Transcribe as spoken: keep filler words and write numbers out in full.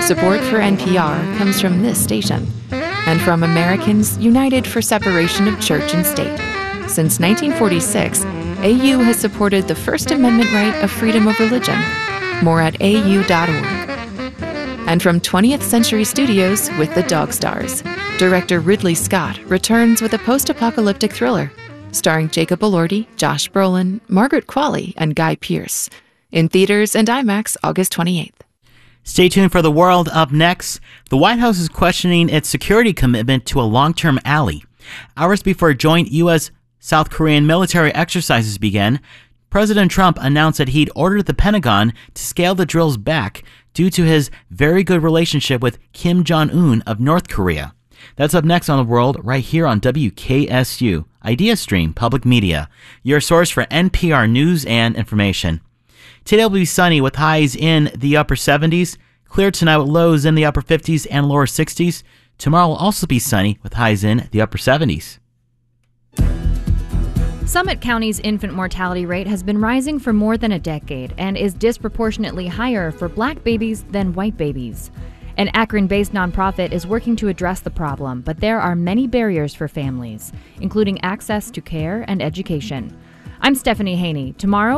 Support for N P R comes from this station and from Americans United for Separation of Church and State. Since nineteen forty-six, A U has supported the First Amendment right of freedom of religion. More at A U dot org. And from twentieth Century Studios with The Dog Stars, director Ridley Scott returns with a post-apocalyptic thriller starring Jacob Elordi, Josh Brolin, Margaret Qualley, and Guy Pearce. In theaters and IMAX August twenty-eighth. Stay tuned for The World. Up next, the White House is questioning its security commitment to a long-term ally. Hours before joint U S South Korean military exercises began, President Trump announced that he'd ordered the Pentagon to scale the drills back due to his very good relationship with Kim Jong-un of North Korea. That's up next on The World, right here on W K S U, IdeaStream Public Media, your source for N P R news and information. Today will be sunny with highs in the upper seventies, clear tonight with lows in the upper fifties and lower sixties. Tomorrow will also be sunny with highs in the upper seventies. Summit County's infant mortality rate has been rising for more than a decade and is disproportionately higher for black babies than white babies. An Akron-based nonprofit is working to address the problem, but there are many barriers for families, including access to care and education. I'm Stephanie Haney. Tomorrow,